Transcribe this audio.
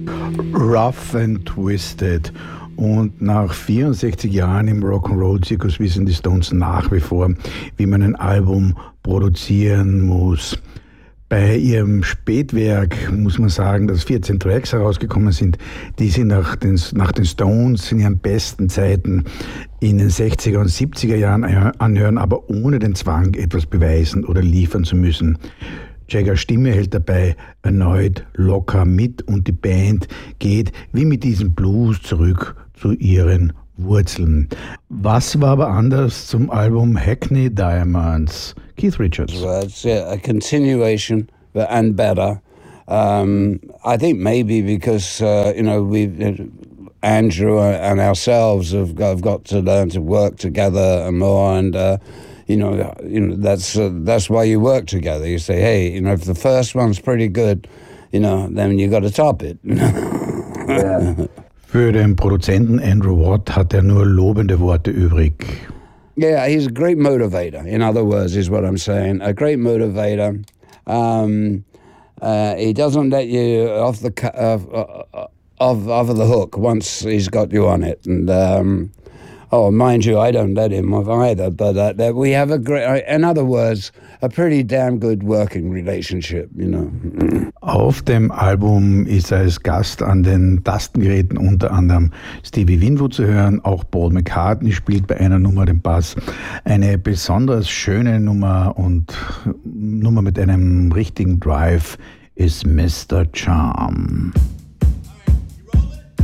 Rough and Twisted. Und nach 64 Jahren im Rock'n'Roll-Zirkus wissen die Stones nach wie vor, wie man ein Album produzieren muss. Bei ihrem Spätwerk muss man sagen, dass 14 Tracks herausgekommen sind, die sie nach den Stones in ihren besten Zeiten in den 60er und 70er Jahren anhören, aber ohne den Zwang, etwas beweisen oder liefern zu müssen. Jaggers Stimme hält dabei erneut locker mit und die Band geht wie mit diesem Blues zurück zu ihren Wurzeln. Was war aber anders zum Album Hackney Diamonds? Keith Richards. Well, it's a continuation and better. I think maybe because Andrew and ourselves have got to learn to work together more, and that's why you work together. You say, hey, if the first one's pretty good, then you got to top it. Yeah. Für den Produzenten Andrew Watt hat er nur lobende Worte übrig. Yeah, he's a great motivator, in other words, is what I'm saying. A great motivator. He doesn't let you off the hook once he's got you on it. And, mind you, I don't let him off either. But we have in other words, a pretty damn good working relationship, Auf dem Album ist er als Gast an den Tastengeräten unter anderem Stevie Winwood zu hören. Auch Paul McCartney spielt bei einer Nummer den Bass. Eine besonders schöne Nummer und Nummer mit einem richtigen Drive ist Mr. Charm.